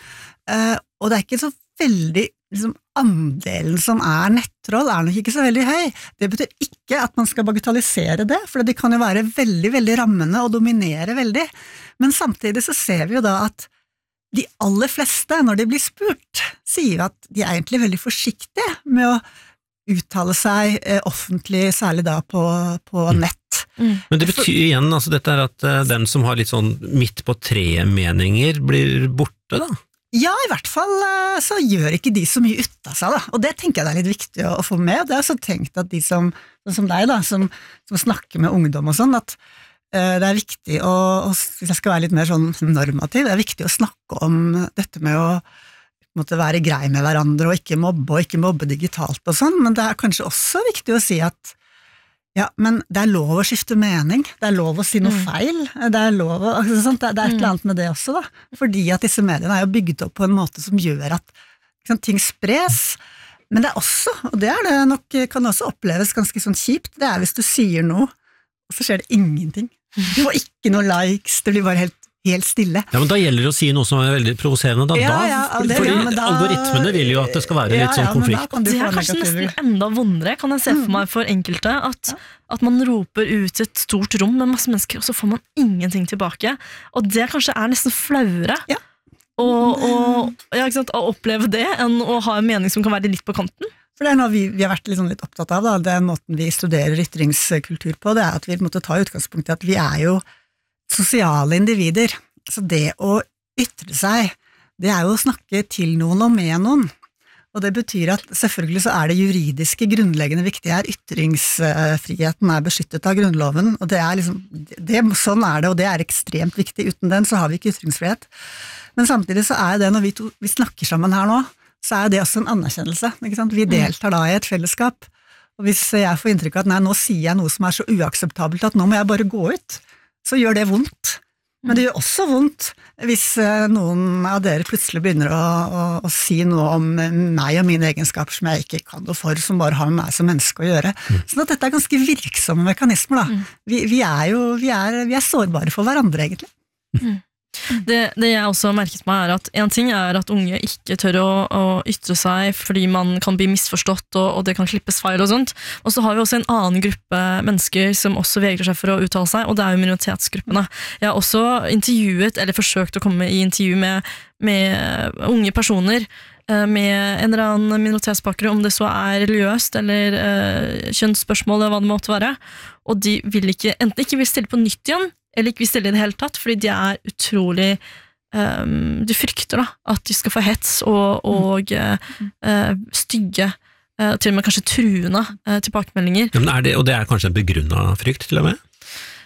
og det ikke så veldig, liksom, andelen som nettroll nok ikke så veldig høy. Det betyr ikke at man skal bagatellisere det, for det kan jo være veldig, veldig rammende og dominere veldig, men samtidig så ser vi jo da at de aller fleste, når de blir spurt, sier at de egentlig veldig forsiktige med å uttale seg offentlig, særlig da på nett. Men det betyr igjen, altså dette at den som har litt sånn midt på treet meninger blir borte da? Ja, I hvert fall så gjør ikke de så mye ut av seg da, og det tenker jeg litt viktig å få med. Det også tenkt at de som deg da, som snakker med ungdom og sånn, at det viktig hvis jeg skal være litt mer sånn normativ, det viktig å snakke om dette med å måtte være grei med hverandre og ikke mobbe digitalt og sånn, men det kanskje også viktig å si at ja, men det lov å skifte mening, det lov å si noe feil, det lov å, altså, sånt, det et eller annet med det også da, fordi at disse mediene jo bygget opp på en måte som gjør at liksom, ting spres, men det også, og det det nok, kan også oppleves ganske sånn kjipt, det hvis du sier noe, og så skjer det ingenting. Du får ikke noe likes, det blir bare helt stille. Ja, men da gjelder det å si noe som veldig provoserende da, fordi algoritmene vil jo at det skal være litt sånn konflikt. Det kanskje nesten enda vondere, kan jeg se for meg for enkelte, at man roper ut et stort rom med masse mennesker, og så får man ingenting tilbake, og det kanskje nesten flauere å oppleve det, enn å ha en mening som kan være litt på kanten. For det noe vi har vært litt opptatt av, da. Den måten vi studerer ytringskultur på, det at vi måtte ta utgangspunkt I at vi jo sosiale individer, så det å ytre seg, det jo å snakke til noen og med noen, og det betyr at selvfølgelig så det juridiske grunnleggende viktige her, ytringsfriheten beskyttet av grunnloven, og det liksom, sånn det, og det ekstremt viktig, uten den så har vi ikke ytringsfrihet, men samtidig så det når vi snakker sammen her nå, så det også en anerkjennelse, ikke sant? Vi deltar da I et fellesskap, og hvis jeg får inntrykk av at nei, nå sier jeg noe som så uakseptabelt at nå må jeg bare gå ut, så gjør det vondt. Men det gjør også vondt hvis noen av dere plutselig begynner å si noe om meg og mine egenskaper som jeg ikke kan noe for, som bare har med meg som menneske å gjøre. Så dette ganske virksomme mekanismer da. Vi sårbare for hverandre egentlig. Det jeg også har merket meg at en ting at unge ikke tør å ytre seg fordi man kan bli misforstått og det kan klippes feil og sånt, og så har vi også en annen gruppe mennesker som også vegrer seg for å uttale seg, og det jo minoritetsgruppene. Jeg har også intervjuet, eller forsøkt å komme I intervju med unge personer med en eller annen minoritetsbakgrunn, om det så religiøst eller kjønnsspørsmål eller hva det måtte være, og de vil enten ikke vil stille på nytt igjen, eller ikke vil stille I det hele tatt, fordi de utrolig de frykter da, at de skal få hets og stygge, til og med kanskje truende tilbakemeldinger. Ja, men og det kanskje en begrunnet frykt til og med?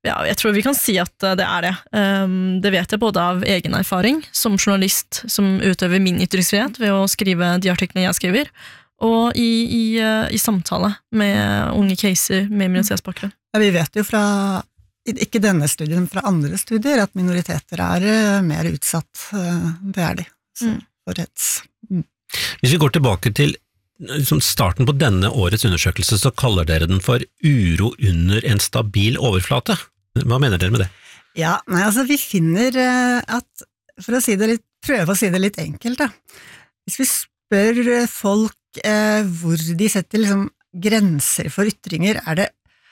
Ja, jeg tror vi kan si at det det. Det vet jeg både av egen erfaring som journalist som utøver min ytringsfrihet ved å skrive de artiklene jeg skriver, og i samtale med unge caser med minoritetsbakgrunn. Ja, vi vet jo fra, ikke denne studien, men fra andre studier, at minoriteter mer utsatt. Det de, for hets. Hvis vi går tilbake til starten på denne årets undersøkelse, så kaller dere den for uro under en stabil overflate. Hva mener dere med det? Ja, altså vi finner at, for å si det litt, prøve å si det litt enkelt da, hvis vi spør folk hvor de setter liksom grenser for ytringer, det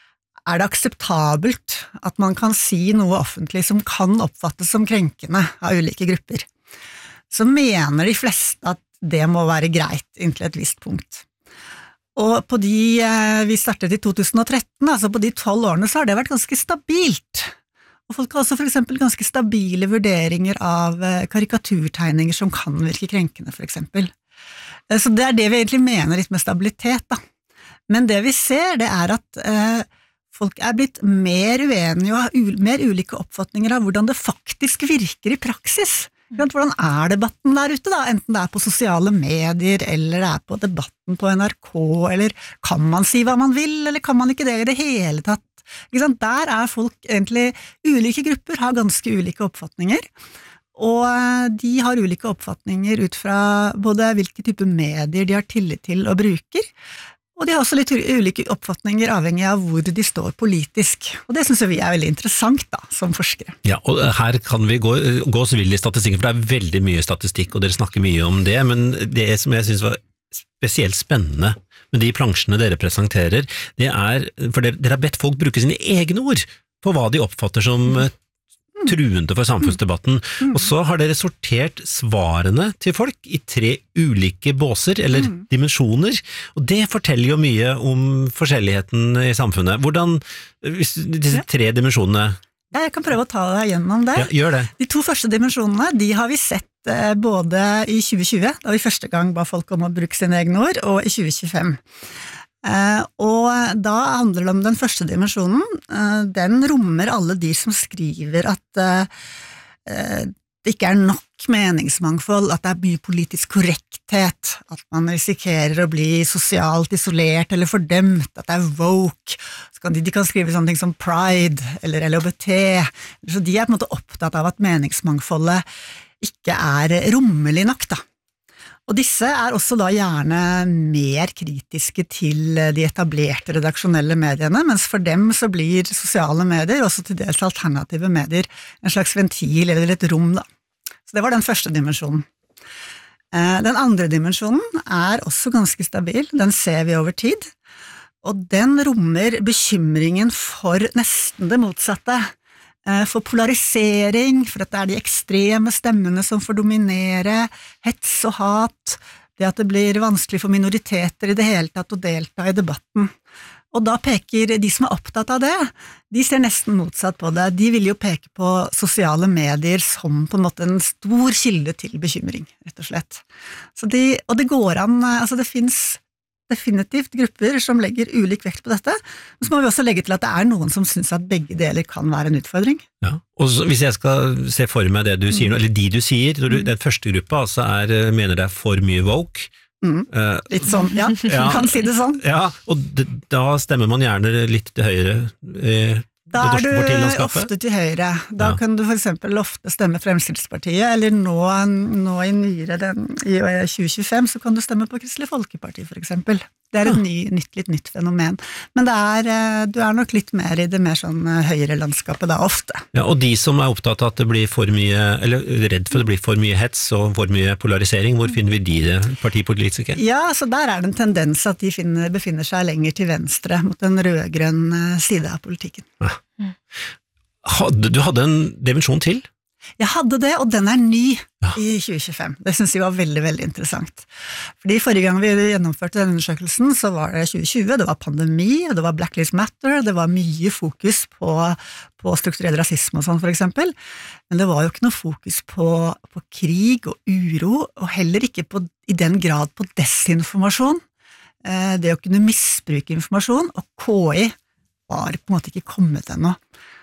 akseptabelt at man kan si noe offentlig som kan oppfattes som krenkende av ulike grupper, så mener de fleste at det må være greit inntil et visst punkt. Og på vi startet i 2013, altså på de 12 årene, så har det vært ganske stabilt. Og folk har også for eksempel ganske stabile vurderinger av karikaturtegninger som kan virke krenkende, for eksempel. Så det det vi egentlig mener litt med stabilitet, da. Men det vi ser, det at folk blitt mer uenige og har mer ulike oppfatninger av hvordan det faktisk virker i praksis. Hvordan debatten der ute da, enten det på sosiale medier, eller det på debatten på NRK, eller kan man si hva man vil, eller kan man ikke det i det hele tatt? Der folk egentlig, ulike grupper har ganske ulike oppfatninger, og de har ulike oppfatninger ut fra både hvilke type medier de har tillit til og bruker, og de har også litt ulike oppfatninger avhengig av hvor de står politisk, og det synes vi veldig interessant da, som forskere. Ja, og her kan vi gå oss vill i statistikken, for det veldig mye statistikk, og dere snakker mye om det, men det som jeg synes var spesielt spennende med de plansjene dere presenterer, det for dere har bedt folk bruke sine egne ord på hva de oppfatter som truende for samfunnsdebatten, og så har dere sortert svarene til folk i 3 ulike båser, eller dimensjoner, og det forteller jo mye om forskjelligheten i samfunnet. Hvordan, disse 3 dimensjonene? Ja, jeg kan prøve å ta deg gjennom det. Ja, gjør det. De 2 første dimensjonene, de har vi sett både i 2020, da vi første gang ba folk om å bruke sine egne ord, og i 2025. Og da handler det om den første dimensjonen, den rommer alle de som skriver at det ikke nok meningsmangfold, at det mye politisk korrekthet, at man risikerer å bli sosialt isolert eller fordømt, at det woke, så de kan skrive sånne ting som pride eller LHBT, så de på en måte opptatt av at meningsmangfoldet ikke rommelig nok da. Og disse også da gjerne mer kritiske til de etablerte redaksjonelle mediene, mens for dem så blir sosiale medier, også til dels alternative medier, en slags ventil eller et rom da. Så det var den første dimensjonen. Den andre dimensjonen også ganske stabil, den ser vi over tid, og den rommer bekymringen for nesten det motsatte, for polarisering, for at det de ekstreme stemmene som får dominere, hets og hat, det at det blir vanskelig for minoriteter i det hele tatt å delta i debatten. Og da peker de som opptatt av det, de ser nesten motsatt på det. De vil jo peke på sosiale medier som på en måte en stor kilde til bekymring, rett og slett. Og det går an, altså det finnes definitivt grupper som legger ulik vekt på dette, men så må vi også legge til at det noen som synes at begge deler kan være en utfordring. Ja, og så, hvis jeg skal se for meg det du sier nå, eller de du sier, den første gruppa altså mener det for mye woke. Litt sånn, ja, kan si det sånn. Ja, og da stemmer man gjerne litt til høyre Da du ofte til høyre. Da kan du for eksempel ofte stemme Fremskrittspartiet, eller nå i nyere, i 2025, så kan du stemme på Kristelig Folkeparti, for eksempel. Det et litt nytt fenomen. Men du nok litt mer i det mer sånn høyere landskapet da, ofte. Ja, og de som opptatt av at det blir for mye, eller redd for at det blir for mye hets og for mye polarisering, hvor finner vi de partipolitikere? Ja, så der det en tendens at de befinner seg lenger til venstre, mot den rødgrønne side av politikken. Ja. Du hadde en dimensjon til? Jeg hadde det, og den ny i 2025. Det synes jeg var veldig, veldig interessant. Fordi forrige gang vi gjennomførte denne undersøkelsen, så var det 2020, det var pandemi, det var Black Lives Matter, det var mye fokus på strukturell rasisme og sånn for eksempel, men det var jo ikke noe fokus på krig og uro, og heller ikke i den grad på desinformasjon, det å kunne misbruke informasjon, og KI var på en måte ikke kommet ennå.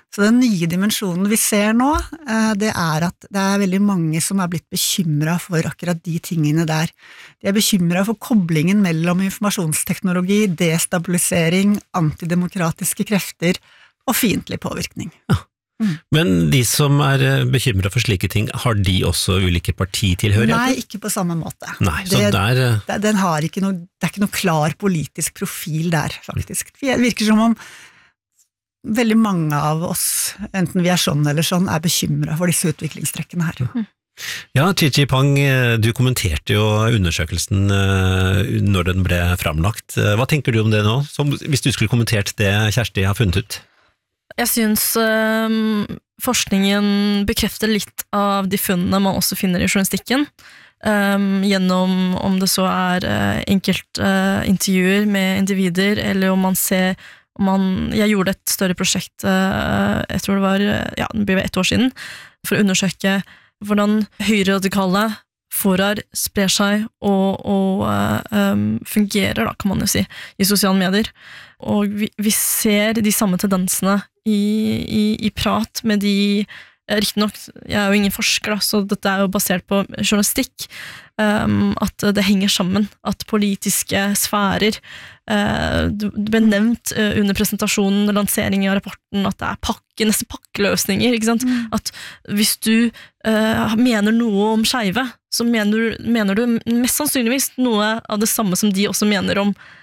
Så den nye dimensjonen vi ser nå, det at det veldig mange som blitt bekymret for akkurat de tingene der. De bekymret for koblingen mellom informasjonsteknologi, destabilisering, antidemokratiske krefter og fiendtlig påvirkning. Ja. Men de som bekymret for slike ting, har de også ulike partitilhørigheter? Nei, ikke på samme måte. Nei, så den har ikke noe, det ikke noe klar politisk profil der, faktisk. Det virker som om veldig mange av oss, enten vi sånn eller sånn, bekymret for disse utviklingstrekkene her. Ja, Chi Pang, du kommenterte jo undersøkelsen når den ble framlagt. Hva tenker du om det nå, hvis du skulle kommentert det Kjersti har funnet ut? Jeg synes forskningen bekrefter litt av de funnene man også finner i journalistikken, gjennom om det så enkeltintervjuer med individer, eller om man ser jeg gjorde et større prosjekt, jeg tror det var, det blir 1 år siden, for å undersøke hvordan høyreradikale forar sprer seg og fungerer, da, kan man jo si, i sosiale medier. Og vi ser de samme tendensene i prat med de, riktig nok, jeg jo ingen forsker, da, så dette jo basert på journalistikk, at det henger sammen, at politiske sfærer, det ble nevnt under presentasjonen, lanseringen av rapporten, at det nesten pakkeløsninger, ikke sant? At hvis du mener noe om skeive, så mener du mest sannsynligvis noe av det samme som de også mener om